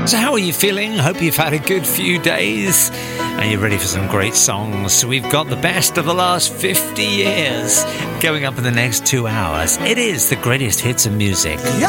So how are you feeling? Hope you've had a good few days. Are you ready for some great songs? We've got the best of the last 50 years going up in the next 2 hours. It is the greatest hits of music.